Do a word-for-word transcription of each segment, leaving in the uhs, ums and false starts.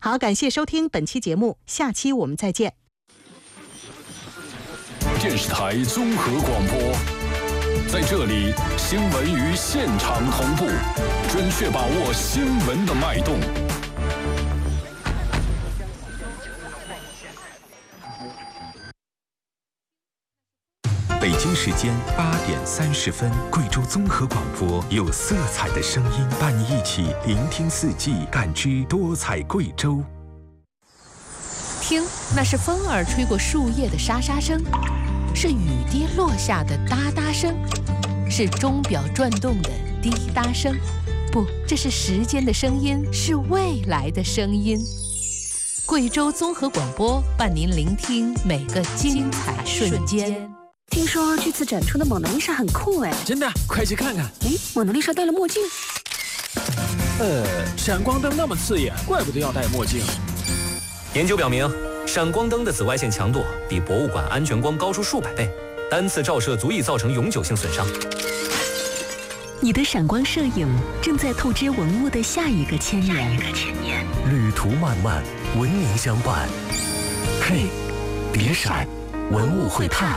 好，感谢收听本期节目，下期我们再见。 电视台综合广播，在这里新闻与现场同步，准确把握新闻的脉动。 北京时间八点三十分，贵州综合广播有色彩的声音，伴你一起聆听四季，感知多彩贵州。 听，那是风儿吹过树叶的沙沙声，是雨滴落下的哒哒声，是钟表转动的滴答声。不，这是时间的声音，是未来的声音。贵州综合广播伴您聆听每个精彩瞬间。 听说这次展出的蒙娜丽莎很酷哎！ 真的，快去看看。 哎，蒙娜丽莎戴了墨镜。 呃，闪光灯那么刺眼，怪不得要戴墨镜。 研究表明，闪光灯的紫外线强度比博物馆安全光高出数百倍，单次照射足以造成永久性损伤。 你的闪光摄影正在透支文物的下一个千年。 旅途漫漫，文明相伴。嘿，别闪，文物会探。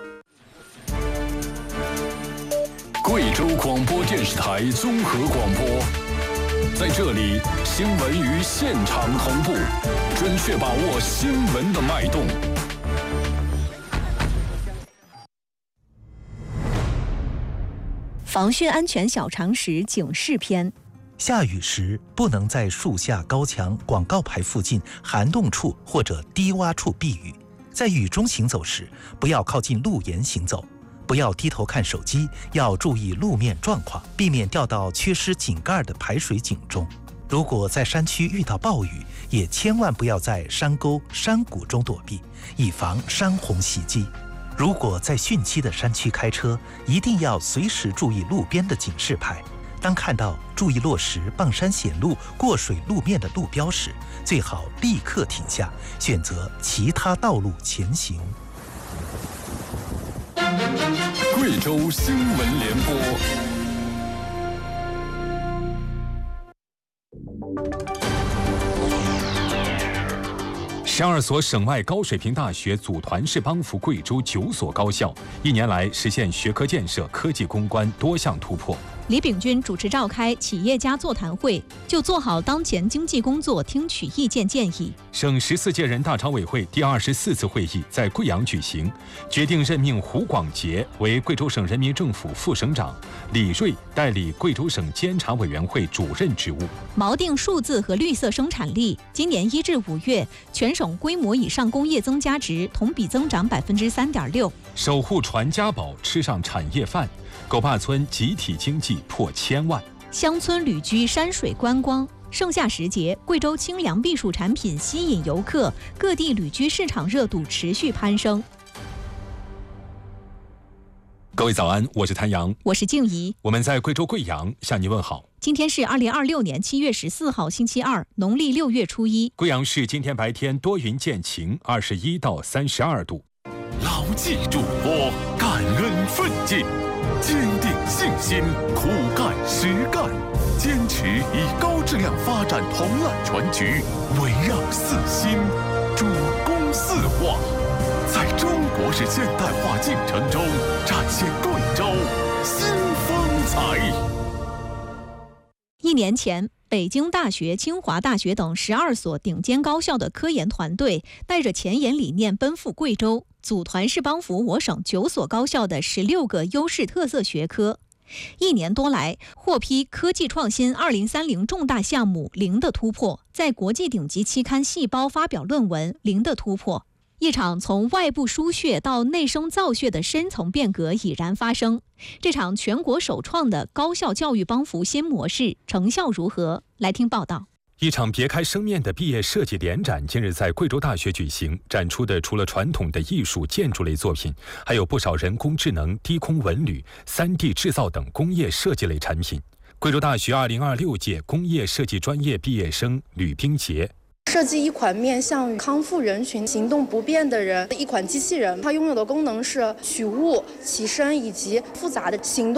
贵州广播电视台综合广播，在这里新闻与现场同步，准确把握新闻的脉动。 防汛安全小常识警示篇： 下雨时不能在树下、高墙、广告牌附近、涵洞处或者低洼处避雨。在雨中行走时，不要靠近路沿行走。不要低头看手机，要注意路面状况，避免掉到缺失井盖的排水井中。如果在山区遇到暴雨，也千万不要在山沟、山谷中躲避，以防山洪袭击。如果在汛期的山区开车，一定要随时注意路边的警示牌。当看到注意落石、傍山险路、过水路面的路标时，最好立刻停下，选择其他道路前行。 贵州新闻联播。 十二所省外高水平大学组团式帮扶贵州九所高校，一年来实现学科建设、科技攻关多项突破。 李秉钧主持召开企业家座谈会，就做好当前经济工作听取意见建议。 省十四届人大常委会第二十四次会议在贵阳举行，决定任命胡广杰为贵州省人民政府副省长，李瑞代理贵州省监察委员会主任职务。 锚定数字和绿色生产力，今年一至五月，全省规模以上工业增加值同比增长百分之三点六。 守护传家宝，吃上产业饭。狗坝村集体经济破千万， 乡村旅居山水观光。盛夏时节，贵州清凉避暑产品吸引游客，各地旅居市场热度持续攀升。 各位早安，我是谭阳， 我是静怡， 我们在贵州贵阳向您问好。 今天是二零二六年七月十四号，星期二，农历六月初一。 贵阳市今天白天多云见晴，二十一到三十二度。 牢记嘱托，感恩奋进，坚定信心，苦干实干，坚持以高质量发展同揽全局，围绕四新，主攻四化，在中国式现代化进程中展现贵州新风采。 一年前，北京大学、清华大学等十二所顶尖高校的科研团队带着前沿理念奔赴贵州，组团式帮扶我省九所高校的十六个优势特色学科。一年多来，获批科技创新二零三零重大项目零的突破，在国际顶级期刊《细胞》发表论文零的突破。一场从外部输血到内生造血的深层变革已然发生。这场全国首创的高校教育帮扶新模式成效如何？来听报道。 一场别开生面的毕业设计联展近日在贵州大学举行，展出的除了传统的艺术建筑类作品，还有不少人工智能、低空纹旅、三 D 制造等工业设计类产品。贵州大学二零二六届工业设计专业毕业生吕冰洁。 设计一款面向康复人群、行动不便的人的一款机器人，它拥有的功能是取物、起身以及复杂的行动。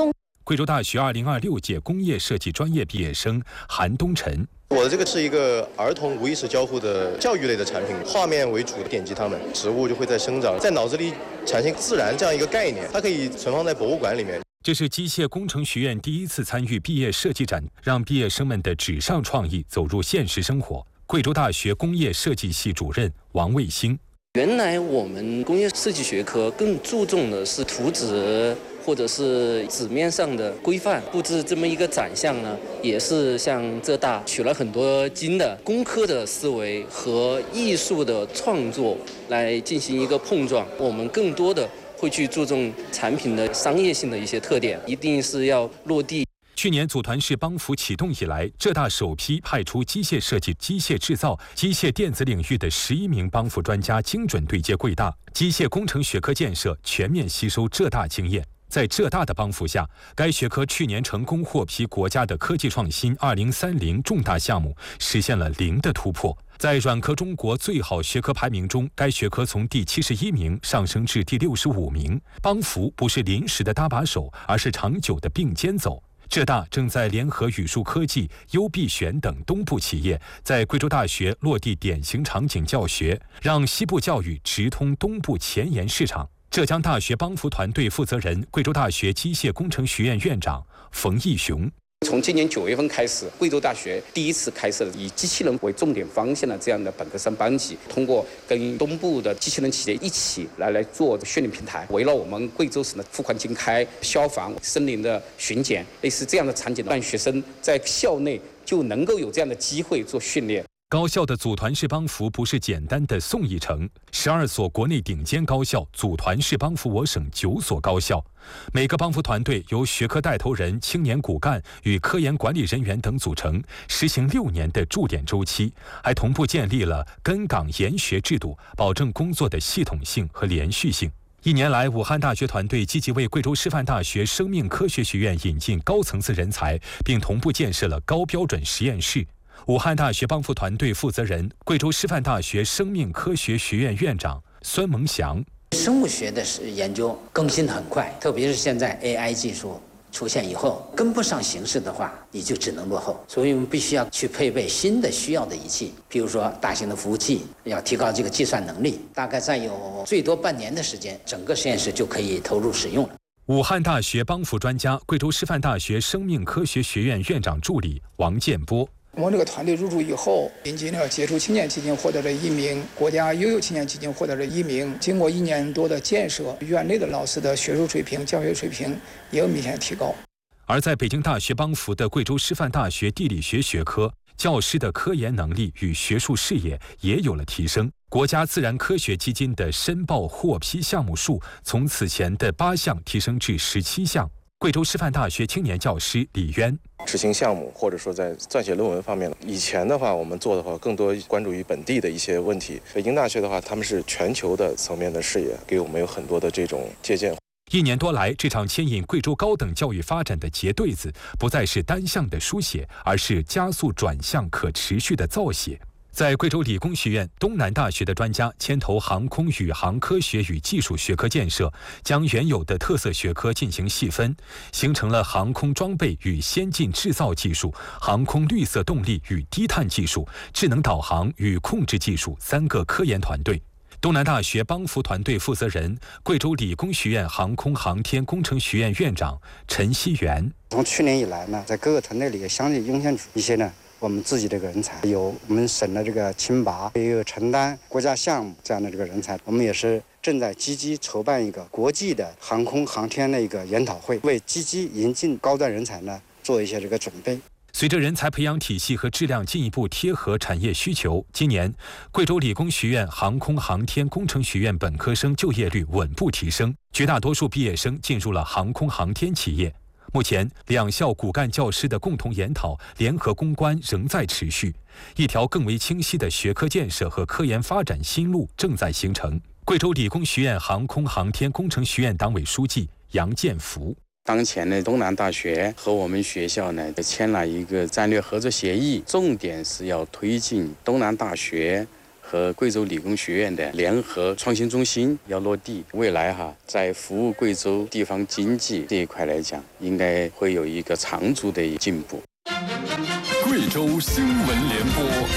贵州大学二零二六届工业设计专业毕业生韩东晨。 我的这个是一个儿童无意识交互的教育类的产品，画面为主的点击它们，植物就会在生长，在脑子里产生自然这样一个概念，它可以存放在博物馆里面。 这是机械工程学院第一次参与毕业设计展，让毕业生们的纸上创意走入现实生活。贵州大学工业设计系主任王卫星。 原来我们工业设计学科更注重的是图纸或者是纸面上的规范布置，这么一个展项呢，也是像浙大取了很多经的工科的思维和艺术的创作来进行一个碰撞。我们更多的会去注重产品的商业性的一些特点，一定是要落地。 去年组团式帮扶启动以来，浙大首批派出机械设计、机械制造、机械电子领域的十一名帮扶专家精准对接贵大，机械工程学科建设全面吸收浙大经验。在浙大的帮扶下，该学科去年成功获批国家的科技创新二零三零重大项目，实现了零的突破。在软科中国最好学科排名中，该学科从第七十一名上升至第六十五名。帮扶不是临时的搭把手，而是长久的并肩走。浙大正在联合宇树科技、优必选等东部企业，在贵州大学落地典型场景教学，让西部教育直通东部前沿市场。浙江大学帮扶团队负责人、贵州大学机械工程学院院长冯义雄。 从今年九月份开始，贵州大学第一次开设了以机器人为重点方向的这样的本科生班级，通过跟东部的机器人企业一起来来做训练平台，围绕我们贵州省的富矿经开、消防、森林的巡检，类似这样的场景，让学生在校内就能够有这样的机会做训练。 高校的组团式帮扶不是简单的送一程，十二所国内顶尖高校组团式帮扶我省九所高校，每个帮扶团队由学科带头人、青年骨干与科研管理人员等组成，实行六年的驻点周期，还同步建立了跟岗研学制度，保证工作的系统性和连续性。一年来，武汉大学团队积极为贵州师范大学生命科学学院引进高层次人才，并同步建设了高标准实验室。武汉大学帮扶团队负责人、贵州师范大学生命科学学院院长孙蒙祥。 生物学的研究更新得很快，特别是现在 A I 技术出现以后，跟不上形势的话，你就只能落后。所以我们必须要去配备新的需要的仪器，譬如说大型的服务器，要提高这个计算能力。大概再有最多半年的时间，整个实验室就可以投入使用了。 武汉大学帮扶专家、贵州师范大学生命科学学院院长助理王建波。 我们这个团队入驻以后，引进了杰出青年基金获得了一名，国家优秀青年基金获得了一名。经过一年多的建设，院内的老师的学术水平、教学水平也有明显提高。 而在北京大学帮扶的贵州师范大学地理学学科，教师的科研能力与学术视野也有了提升。国家自然科学基金的申报获批项目数从此前的八项提升至十七项。贵州师范大学青年教师李渊。 执行项目或者说在撰写论文方面，以前的话我们做的话更多关注于本地的一些问题。北京大学的话，他们是全球的层面的视野，给我们有很多的这种借鉴。 一年多来，这场牵引贵州高等教育发展的结对子，不再是单向的书写，而是加速转向可持续的造写。在贵州理工学院、东南大学的专家牵头航空宇航科学与技术学科建设，将原有的特色学科进行细分，形成了航空装备与先进制造技术、航空绿色动力与低碳技术、智能导航与控制技术三个科研团队。东南大学帮扶团队负责人、贵州理工学院航空航天工程学院院长陈希元。 从去年以来呢，在各个团队里也相继涌现出一些呢我们自己这个人才，有我们省的这个清拔，也有承担国家项目这样的这个人才。我们也是正在积极筹办一个国际的航空航天的一个研讨会，为积极引进高端人才呢做一些这个准备。 随着人才培养体系和质量进一步贴合产业需求，今年贵州理工学院航空航天工程学院本科生就业率稳步提升，绝大多数毕业生进入了航空航天企业。目前，两校骨干教师的共同研讨、联合攻关仍在持续，一条更为清晰的学科建设和科研发展新路正在形成。贵州理工学院航空航天工程学院党委书记杨建福。 当前呢，东南大学和我们学校呢签了一个战略合作协议，重点是要推进东南大学和贵州理工学院的联合创新中心要落地，未来哈在服务贵州地方经济这一块来讲，应该会有一个长足的进步。 贵州新闻联播。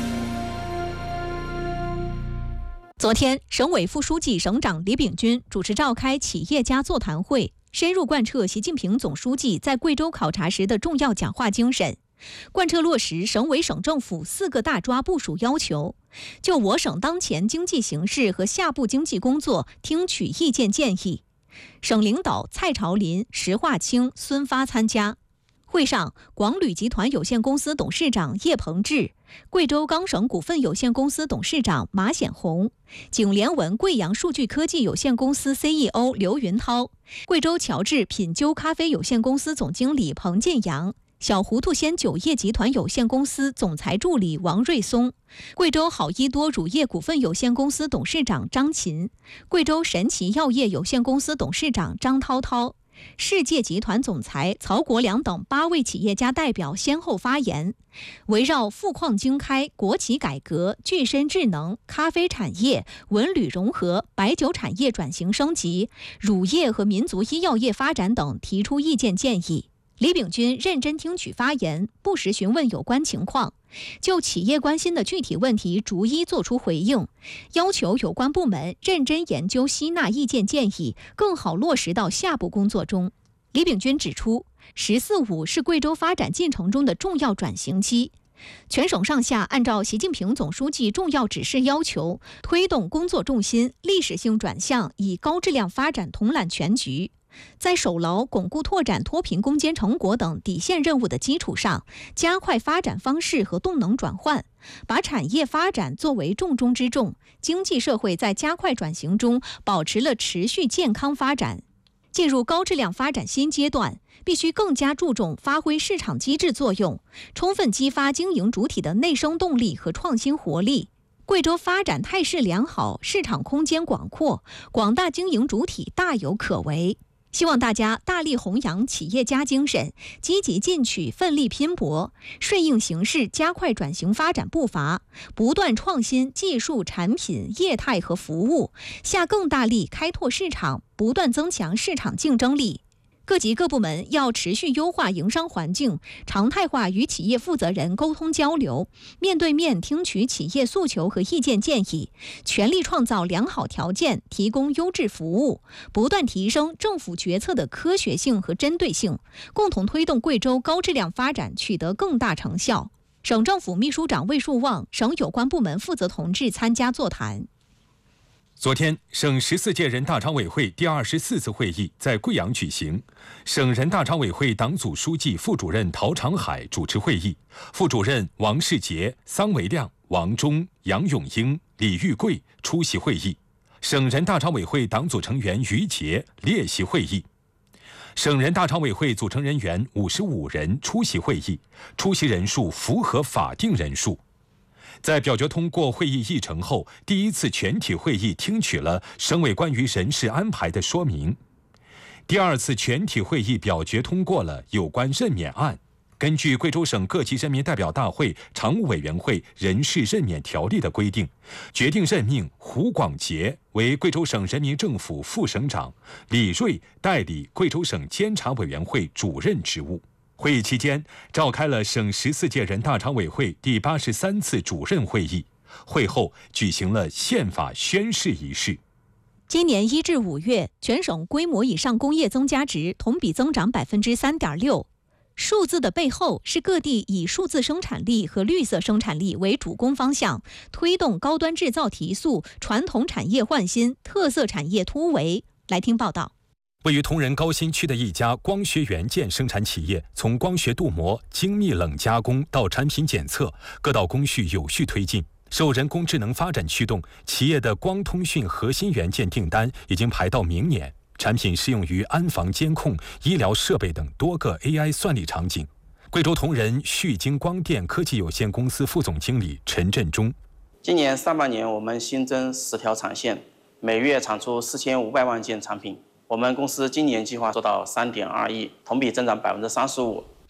昨天，省委副书记、省长李秉钧主持召开企业家座谈会，深入贯彻习近平总书记在贵州考察时的重要讲话精神，贯彻落实省委省政府四个大抓部署要求，就我省当前经济形势和下步经济工作听取意见建议。省领导蔡朝林、石化清、孙发参加。会上，广铝集团有限公司董事长叶鹏志、贵州钢省股份有限公司董事长马显红、景联文贵阳数据科技有限公司 C E O 刘云涛、贵州乔治品鸠咖啡有限公司总经理彭建阳、小糊涂仙酒业集团有限公司总裁助理王瑞松、贵州好衣多乳业股份有限公司董事长张琴、贵州神奇药业有限公司董事长张涛涛、世界集团总裁曹国良等八位企业家代表先后发言，围绕富矿经开、国企改革、具身智能、咖啡产业、文旅融合、白酒产业转型升级、乳业和民族医药业发展等提出意见建议。李秉钧认真听取发言，不时询问有关情况，就企业关心的具体问题逐一作出回应，要求有关部门认真研究吸纳意见建议，更好落实到下步工作中。李秉钧指出，十四五是贵州发展进程中的重要转型期，全省上下按照习近平总书记重要指示要求，推动工作重心历史性转向以高质量发展统揽全局。在守牢巩固拓展脱贫攻坚成果等底线任务的基础上，加快发展方式和动能转换，把产业发展作为重中之重，经济社会在加快转型中保持了持续健康发展。进入高质量发展新阶段，必须更加注重发挥市场机制作用，充分激发经营主体的内生动力和创新活力。贵州发展态势良好，市场空间广阔，广大经营主体大有可为。希望大家大力弘扬企业家精神，积极进取，奋力拼搏，顺应形势，加快转型发展步伐，不断创新技术、产品、业态和服务，下更大力开拓市场，不断增强市场竞争力。各级各部门要持续优化营商环境，常态化与企业负责人沟通交流，面对面听取企业诉求和意见建议，全力创造良好条件，提供优质服务，不断提升政府决策的科学性和针对性，共同推动贵州高质量发展取得更大成效。省政府秘书长魏树旺、省有关部门负责同志参加座谈。 昨天，省十四届人大常委会第二十四次会议在贵阳举行。省人大常委会党组书记、副主任陶长海主持会议，副主任王世杰、桑维亮、王忠、杨永英、李玉贵出席会议。省人大常委会党组成员于杰列席会议。省人大常委会组成人员五十五人出席会议，出席人数符合法定人数。在表决通过会议议程后，第一次全体会议听取了省委关于人事安排的说明。第二次全体会议表决通过了有关任免案。根据贵州省各级人民代表大会常务委员会人事任免条例的规定，决定任命胡广杰为贵州省人民政府副省长，李瑞代理贵州省监察委员会主任职务。会议期间，召开了省十四届人大常委会第八十三次主任会议。会后举行了宪法宣誓仪式。 今年一至五月，全省规模以上工业增加值同比增长百分之三点六。数字的背后是各地以数字生产力和绿色生产力为主攻方向，推动高端制造提速、传统产业换新、特色产业突围。来听报道。 位于铜仁高新区的一家光学元件生产企业，从光学镀膜、精密冷加工到产品检测，各道工序有序推进。受人工智能发展驱动，企业的光通讯核心元件订单已经排到明年，产品适用于安防监控、医疗设备等多个 A I 算力场景。贵州铜仁旭晶光电科技有限公司副总经理陈振中： 今年上半年我们新增十条产线，每月产出四千五百万件产品。我们公司今年计划做到三点二亿，同比增长百分之三十五。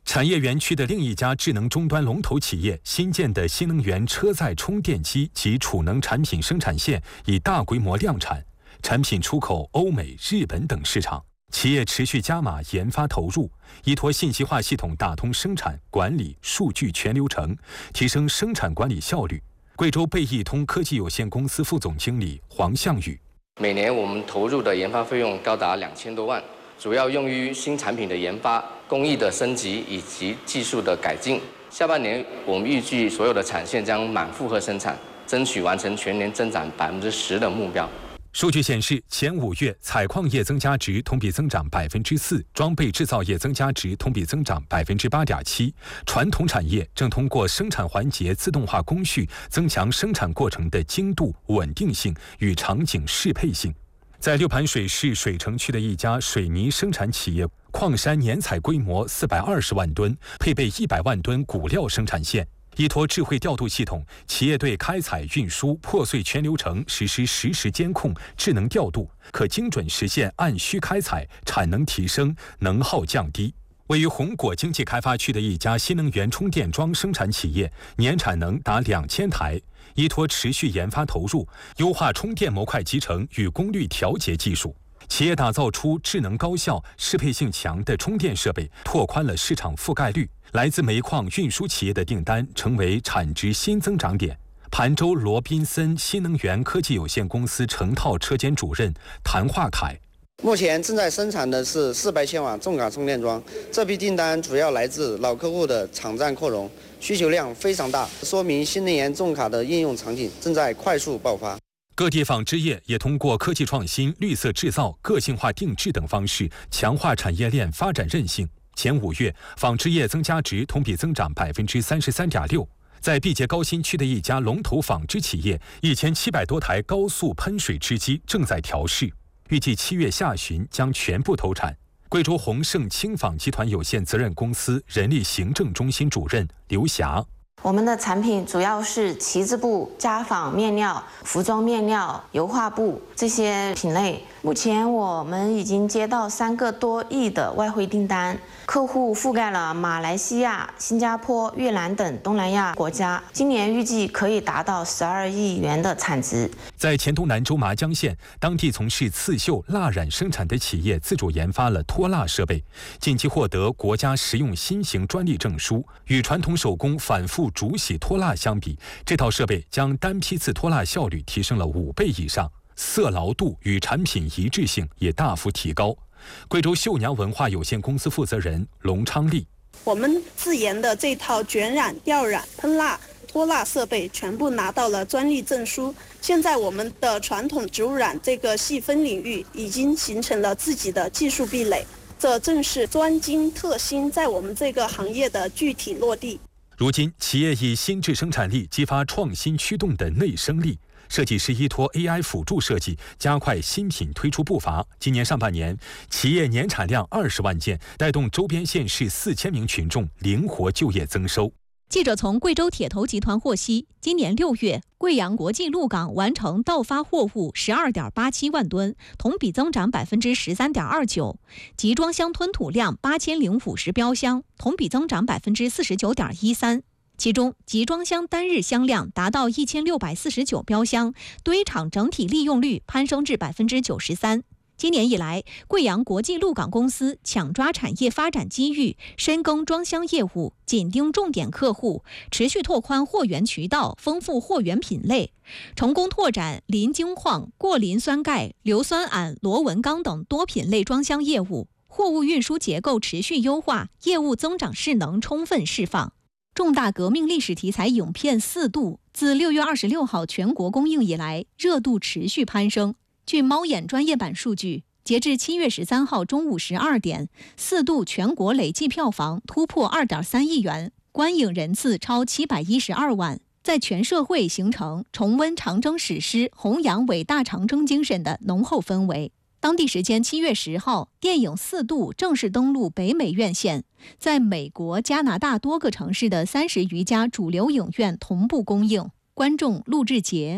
产业园区的另一家智能终端龙头企业新建的新能源车载充电机及储能产品生产线已大规模量产，产品出口欧美、日本等市场。企业持续加码研发投入，依托信息化系统打通生产、管理、数据全流程，提升生产管理效率。贵州贝易通科技有限公司副总经理黄向宇： 每年我们投入的研发费用高达两千多万，主要用于新产品的研发、工艺的升级以及技术的改进。下半年我们预计所有的产线将满负荷生产，争取完成全年增长百分之十的目标。 数据显示，前五月采矿业增加值同比增长百分之四，装备制造业增加值同比增长百分之八点七。传统产业正通过生产环节自动化工序，增强生产过程的精度、稳定性与场景适配性。在六盘水市水城区的一家水泥生产企业，矿山年采规模四百二十万吨，配备一百万吨骨料生产线。依托智慧调度系统，企业对开采、运输、破碎全流程实施实时监控、智能调度，可精准实现按需开采，产能提升，能耗降低。位于红果经济开发区的一家新能源充电桩生产企业，年产能达两千台，依托持续研发投入，优化充电模块集成与功率调节技术。企业打造出智能高效、适配性强的充电设备，拓宽了市场覆盖率。来自煤矿运输企业的订单成为产值新增长点。盘州罗宾森新能源科技有限公司成套车间主任谭化凯： 目前正在生产的是四百千瓦重卡充电桩，这批订单主要来自老客户的场站扩容，需求量非常大，说明新能源重卡的应用场景正在快速爆发。 各地纺织业也通过科技创新、绿色制造、个性化定制等方式，强化产业链发展韧性。前五月，纺织业增加值同比增长百分之三十三点六。在毕节高新区的一家龙头纺织企业，一千七百多台高速喷水织机正在调试，预计七月下旬将全部投产。贵州宏盛轻纺集团有限责任公司人力行政中心主任刘霞： 我们的产品主要是旗织布、家纺面料、服装面料、油画布这些品类。目前我们已经接到三个多亿的外汇订单，客户覆盖了马来西亚、新加坡、越南等东南亚国家。今年预计可以达到十二亿元的产值。 在黔东南州麻江县，当地从事刺绣、蜡染生产的企业自主研发了脱蜡设备，近期获得国家实用新型专利证书。与传统手工反复煮洗脱蜡相比，这套设备将单批次脱蜡效率提升了五倍以上，色牢度与产品一致性也大幅提高。贵州绣娘文化有限公司负责人龙昌利： 我们自研的这套卷染、吊染、喷蜡、脱蜡设备全部拿到了专利证书。现在我们的传统植物染这个细分领域已经形成了自己的技术壁垒，这正是专精特新在我们这个行业的具体落地。 如今，企业以新质生产力激发创新驱动的内生力。设计师依托 A I 辅助设计，加快新品推出步伐。今年上半年，企业年产量二十万件，带动周边县市四千名群众灵活就业增收。 记者从贵州铁头集团获悉，今年六月，贵阳国际陆港完成到发货物十二点八七万吨，同比增长百分之十三点二九；集装箱吞吐量八千零五十标箱，同比增长百分之四十九点一三。其中，集装箱单日箱量达到一千六百四十九标箱，堆场整体利用率攀升至百分之九十三。今年以来，贵阳国际陆港公司抢抓产业发展机遇，深耕装箱业务，紧盯重点客户，持续拓宽货源渠道，丰富货源品类，成功拓展磷精矿、过磷酸钙、硫酸铵、螺纹钢等多品类装箱业务，货物运输结构持续优化，业务增长势能充分释放。重大革命历史题材影片《四度》自六月二十六号全国公映以来，热度持续攀升。据猫眼专业版数据，截至七月十三号中午十二点，《四度》全国累计票房突破二点三亿元，观影人次超七百一十二万，在全社会形成重温长征史诗、弘扬伟大长征精神的浓厚氛围。当地时间七月十号，电影《四度》正式登陆北美院线，在美国、加拿大多个城市的三十余家主流影院同步公映。观众陆志杰：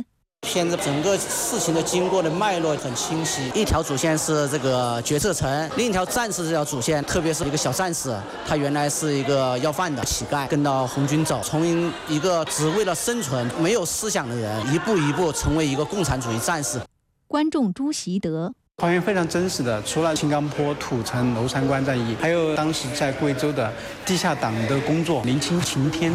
现在整个事情的经过的脉络很清晰，一条主线是这个决策层，另一条战士这条主线，特别是一个小战士，他原来是一个要饭的乞丐，跟到红军走，从一个只为了生存、没有思想的人，一步一步成为一个共产主义战士。 观众朱习德。 还原非常真实的，除了青冈坡、土城、娄山关战役，还有当时在贵州的地下党的工作，林清晴天